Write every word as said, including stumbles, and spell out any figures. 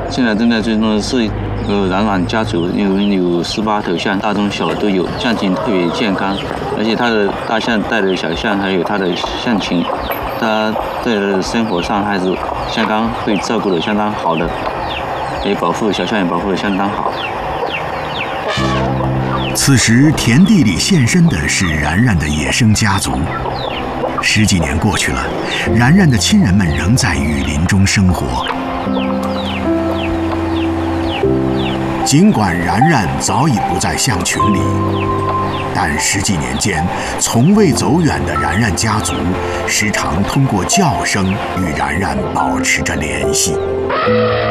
现在正在追踪的是呃冉冉家族，因为有十八头象，大中小都有，象情特别健康，而且它的大象带的小象还有它的象群，它在生活上还是相当会照顾的相当好的，也保护小象也保护的相当好。 此时田地里现身的是冉冉的野生家族。十几年过去了，冉冉的亲人们仍在雨林中生活。尽管冉冉早已不在象群里，但十几年间从未走远的冉冉家族，时常通过叫声与冉冉保持着联系。